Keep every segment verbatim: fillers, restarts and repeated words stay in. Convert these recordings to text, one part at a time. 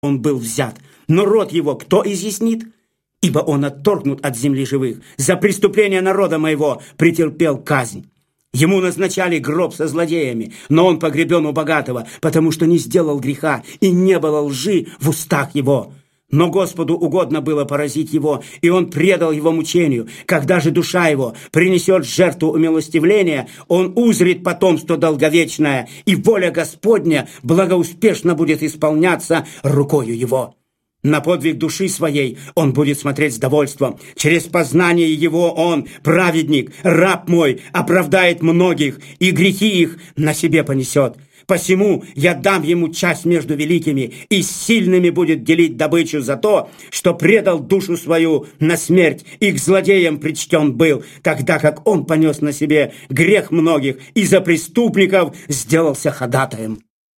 он был взят. Но род его кто изъяснит? Ибо он отторгнут от земли живых. За преступление народа моего претерпел казнь. Ему назначали гроб со злодеями, но он погребен у богатого, потому что не сделал греха, и не было лжи в устах его. Но Господу угодно было поразить его, и он предал его мучению. Когда же душа его принесет жертву умилостивления, он узрит потомство долговечное, и воля Господня благоуспешно будет исполняться рукою его. На подвиг души своей он будет смотреть с довольством. Через познание его он, праведник, раб мой, оправдает многих, и грехи их на себе понесет. Посему я дам ему часть между великими, и с сильными будет делить добычу за то, что предал душу свою на смерть, и к злодеям причтен был, тогда как он понес на себе грех многих, и за преступников сделался ходатаем.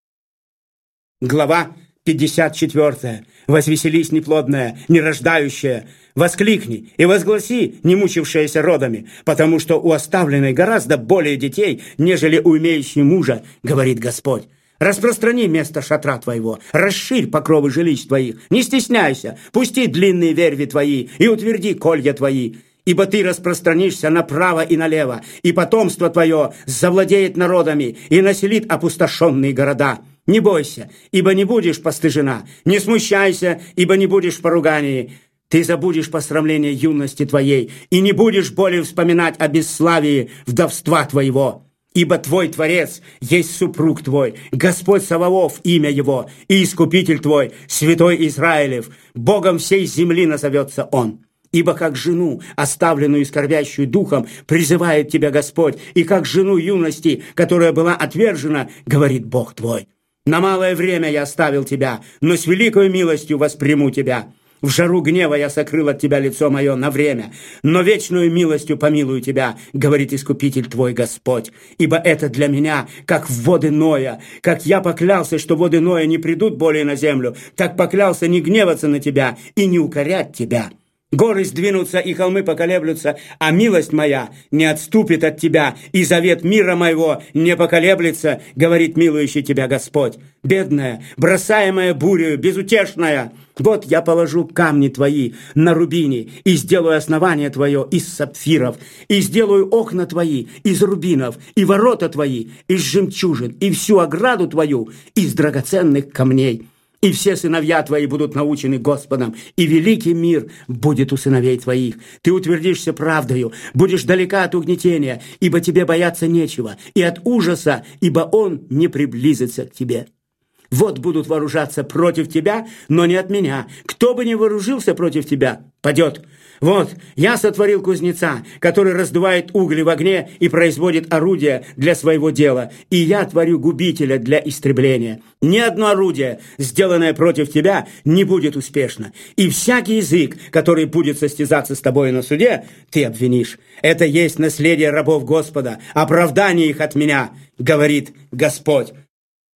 Глава пятьдесят четвёртая. «Возвеселись, неплодная, нерождающая, воскликни и возгласи, не мучившаяся родами, потому что у оставленной гораздо более детей, нежели у имеющей мужа, говорит Господь. Распространи место шатра твоего, расширь покровы жилищ твоих, не стесняйся, пусти длинные верви твои и утверди колья твои. Ибо ты распространишься направо и налево, и потомство твое завладеет народами и населит опустошенные города. Не бойся, ибо не будешь постыжена, не смущайся, ибо не будешь в поругании. Ты забудешь посрамление юности твоей и не будешь более вспоминать о бесславии вдовства твоего. Ибо твой Творец есть супруг твой, Господь Саваоф имя его, и Искупитель твой, Святой Израилев, Богом всей земли назовется он. Ибо как жену, оставленную и скорбящую духом, призывает тебя Господь, и как жену юности, которая была отвержена, говорит Бог твой. На малое время я оставил тебя, но с великой милостью восприму тебя. В жару гнева я сокрыл от тебя лицо мое на время, но вечную милостью помилую тебя, говорит Искупитель твой Господь. Ибо это для меня, как в воды Ноя. Как я поклялся, что воды Ноя не придут более на землю, так поклялся не гневаться на тебя и не укорять тебя. Горы сдвинутся и холмы поколеблются, а милость моя не отступит от тебя, и завет мира моего не поколеблется, говорит милующий тебя Господь. Бедная, бросаемая бурею, безутешная, вот я положу камни твои на рубине, и сделаю основание твое из сапфиров, и сделаю окна твои из рубинов, и ворота твои из жемчужин, и всю ограду твою из драгоценных камней. И все сыновья твои будут научены Господом, и великий мир будет у сыновей твоих. Ты утвердишься правдою, будешь далека от угнетения, ибо тебе бояться нечего, и от ужаса, ибо он не приблизится к тебе. Вот будут вооружаться против тебя, но не от меня. Кто бы ни вооружился против тебя, падет. Вот, я сотворил кузнеца, который раздувает угли в огне и производит орудия для своего дела, и я творю губителя для истребления. Ни одно орудие, сделанное против тебя, не будет успешно, и всякий язык, который будет состязаться с тобой на суде, ты обвинишь. Это есть наследие рабов Господа, оправдание их от меня, говорит Господь.